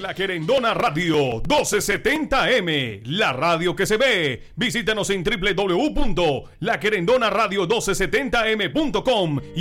La Querendona Radio 1270M, la radio que se ve. Visítanos en www.laquerendonaradio1270m.com